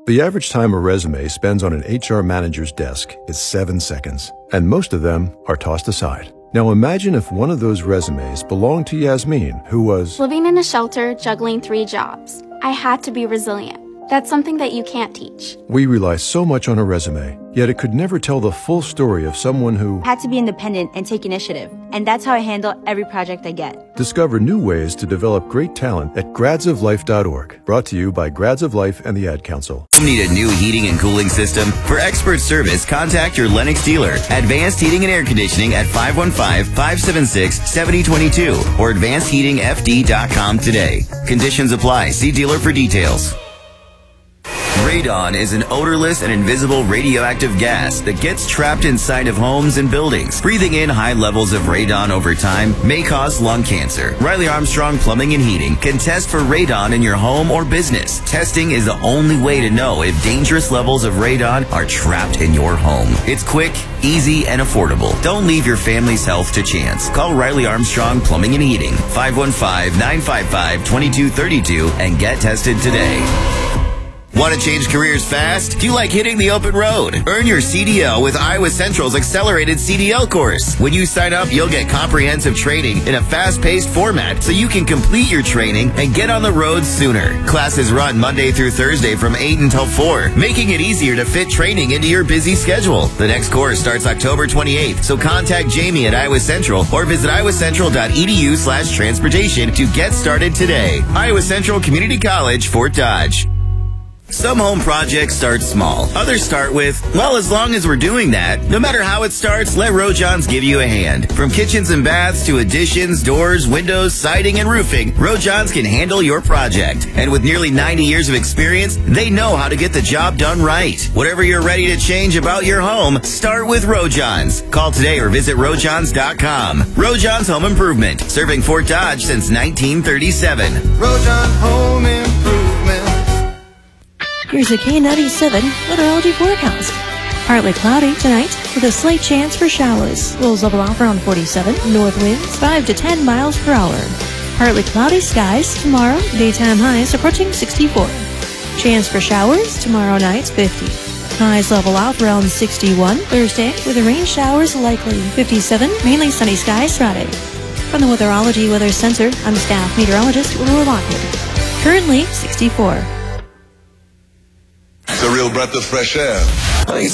The average time a resume spends on an HR manager's desk is 7 seconds, and most of them are tossed aside. Now imagine if one of those resumes belonged to Yasmin, who was living in a shelter, juggling 3 jobs. I had to be resilient. That's something that you can't teach. We rely so much on a resume, yet it could never tell the full story of someone who had to be independent and take initiative. And that's how I handle every project I get. Discover new ways to develop great talent at gradsoflife.org. Brought to you by Grads of Life and the Ad Council. Need a new heating and cooling system? For expert service, contact your Lennox dealer. Advanced Heating and Air Conditioning at 515-576-7022 or advancedheatingfd.com today. Conditions apply. See dealer for details. Radon is an odorless and invisible radioactive gas that gets trapped inside of homes and buildings. Breathing in high levels of radon over time may cause lung cancer. Riley Armstrong Plumbing and Heating can test for radon in your home or business. Testing is the only way to know if dangerous levels of radon are trapped in your home. It's quick, easy, and affordable. Don't leave your family's health to chance. Call Riley Armstrong Plumbing and Heating, 515-955-2232, and get tested today. Want to change careers fast? Do you like hitting the open road? Earn your CDL with Iowa Central's Accelerated CDL course. When you sign up, you'll get comprehensive training in a fast-paced format so you can complete your training and get on the road sooner. Classes run Monday through Thursday from 8 until 4, making it easier to fit training into your busy schedule. The next course starts October 28th, so contact Jamie at Iowa Central or visit iowacentral.edu/transportation to get started today. Iowa Central Community College, Fort Dodge. Some home projects start small. Others start with, well, as long as we're doing that, no matter how it starts, let Rojohns give you a hand. From kitchens and baths to additions, doors, windows, siding, and roofing, Rojohns can handle your project. And with nearly 90 years of experience, they know how to get the job done right. Whatever you're ready to change about your home, start with Rojohns. Call today or visit Rojohns.com. Rojohns Home Improvement, serving Fort Dodge since 1937. Rojohn Home Improvement. Here's a K97 meteorology forecast. Partly cloudy tonight with a slight chance for showers. Lows level off around 47. North winds 5 to 10 miles per hour. Partly cloudy skies tomorrow. Daytime highs approaching 64. Chance for showers tomorrow night 50. Highs level off around 61 Thursday with rain showers likely. 57 mainly sunny skies Friday. From the Weatherology Weather Center, I'm staff meteorologist Laura Lockwood. Currently 64. It's a real breath of fresh air.